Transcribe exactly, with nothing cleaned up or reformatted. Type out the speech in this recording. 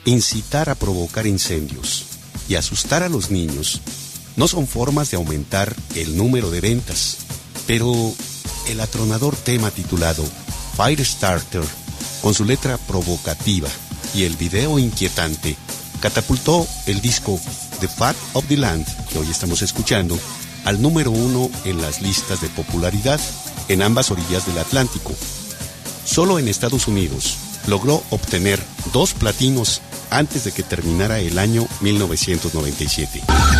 incitar a provocar incendios y asustar a los niños no son formas de aumentar el número de ventas, pero el atronador tema titulado Firestarter, con su letra provocativa y el video inquietante, catapultó el disco The Fat of the Land, que hoy estamos escuchando, al número uno en las listas de popularidad en ambas orillas del Atlántico. Solo en Estados Unidos logró obtener dos platinos antes de que terminara el año mil novecientos noventa y siete.